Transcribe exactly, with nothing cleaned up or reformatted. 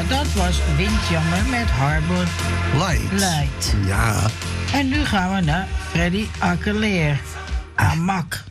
dat was Windjammer met Harbor Light. Light. Ja. En nu gaan we naar Freddy Akkerleer. Amak.